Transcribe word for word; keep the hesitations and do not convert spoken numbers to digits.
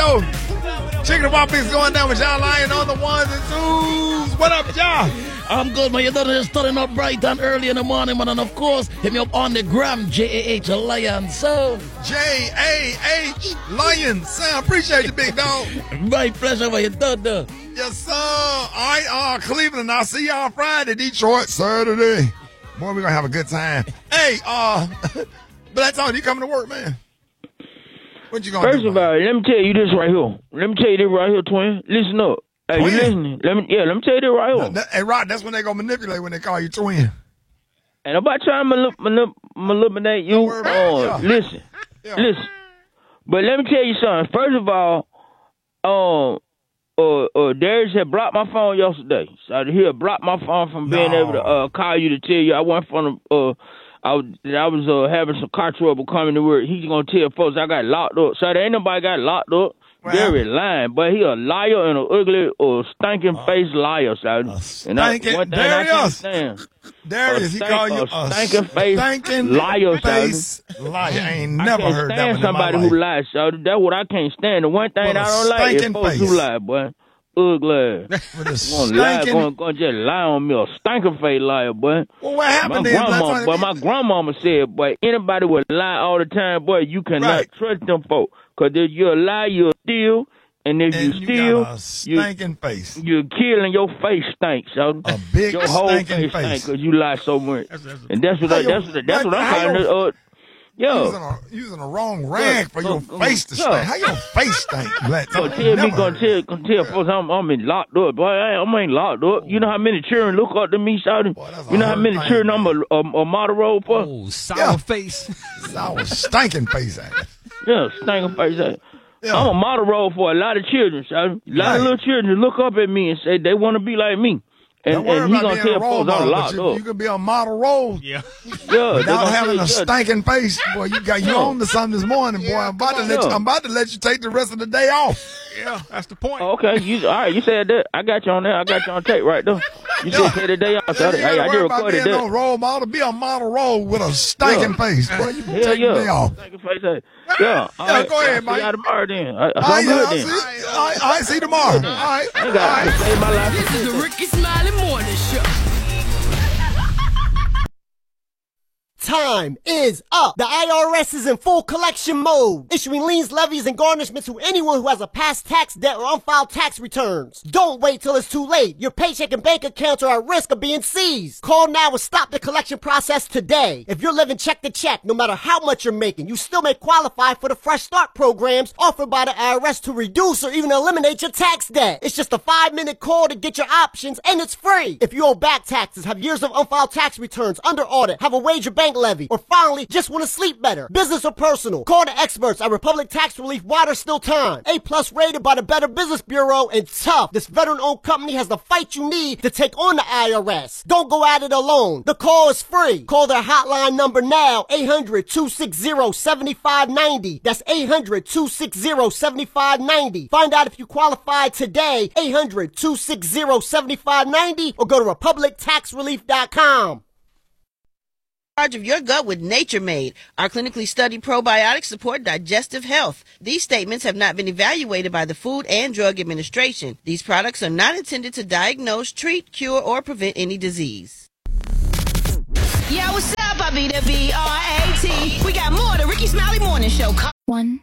go. Chicken and waffles going down with y'all lying on the ones and twos. What up, y'all? I'm good, man. You done it starting up bright and early in the morning, man. And of course, hit me up on the gram, J A H Lion Sound. J A H Lion Sound. Appreciate you, big dog. My pleasure, man. You done that. Yes, sir. All right, uh, Cleveland. I'll see y'all Friday. Detroit, Saturday. Boy, we're going to have a good time. Hey, uh, Black Tony, you coming to work, man? What you going to do? First of all, let me tell you this right here. Let me tell you this right here, twin. Listen up. Hey, twin? You listening? Let me, yeah, let me tell you this right here. No, hey, Rod, that's when they go manipulate when they call you twin. Ain't nobody trying to manip- manip- manipulate you. Uh, yeah. Listen, yeah. listen. But let me tell you something. First of all, um, uh, uh, Darius had blocked my phone yesterday. So he had blocked my phone from being no. able to uh, call you to tell you I went from the, uh, I was, I was uh, having some car trouble coming to work. He's going to tell folks I got locked up. So there ain't nobody got locked up. Well, Darius lying, but he a liar and an ugly or stinking uh, face liar, son. Stinking, and Darius. Darius, he call you a stinking face stinking liar, face liar. I ain't never I heard that one in somebody my life. who lies, so that's what I can't stand. The one thing I don't like is folks who lie, boy. Ugly. With a stinking. Lie, gonna, gonna just lie on me, a stinking face liar, boy. Well, what happened my then? Grandma, boy, my grandmama said, boy, anybody would lie all the time, boy, you cannot right. trust them folk. Because if you're a liar, you'll steal. And if and you steal, you stinking you, face. You're killing your face stinks, so a big your whole stinking face face because you lie so much. That's, that's and that's what I, that's what that's what I'm calling it. Uh, yo, using a, using a wrong rag yeah, for your uh, face to stink. How your face stink? Black? So tell me, gonna tell, gonna tell folks I'm I'm in locked up. Boy, I ain't, I ain't locked up. You know how many children look up to me, Shawty? You know how many thing, children I'm a, a, a model role for? Oh, sour yeah. face, sour stinking face ass. Yeah, stinking face ass. Yeah. I'm a model role for a lot of children, so a lot right. of little children look up at me and say they want to be like me. And, and he gonna tell folks I'm locked you, up. You can be a model role. Yeah. yeah without having a stinking face. Boy, you got you on to something this morning, boy. I'm about to let you, I'm about to let you take the rest of the day off. Yeah, that's the point. Oh, okay, you all right, you said that. I got you on there. I got you on tape right there. You just take the day off. So hey, I just recorded that. No role model, be a model role with a stinking yeah. face. Boy, you can Hell take yeah. the day off. Stinking face. Hey. Yeah, all yeah, right. go ahead, Mike. See you tomorrow then. I, all right, good yeah, then. See, all right, all right, see you tomorrow. All right, I got to save my life. This is the Ricky Smiley Morning Show. Time is up. The I R S is in full collection mode, issuing liens, levies, and garnishments to anyone who has a past tax debt or unfiled tax returns. Don't wait till it's too late. Your paycheck and bank accounts are at risk of being seized. Call now and stop the collection process today. If you're living check to check, no matter how much you're making, you still may qualify for the Fresh Start programs offered by the I R S to reduce or even eliminate your tax debt. It's just a five-minute call to get your options, and it's free. If you owe back taxes, have years of unfiled tax returns, under audit, have a wage or bank levy, or finally just want to sleep better, business or personal, call the experts at Republic Tax Relief while there's still time. A plus rated by the Better Business Bureau, and tough. This veteran-owned company has the fight you need to take on the I R S. Don't go at it alone. The call is free. Call their hotline number now, eight hundred, two six zero, seven five nine zero. That's eight hundred, two six zero, seven five nine zero. Find out if you qualify today, eight hundred, two six zero, seven five nine zero, or go to republic tax relief dot com. Of your gut with Nature Made. Our clinically studied probiotics support digestive health. These statements have not been evaluated by the Food and Drug Administration. These products are not intended to diagnose, treat, cure, or prevent any disease. Yeah, what's up? I be the B R A T. We got more of the Ricky Smiley Morning Show. One,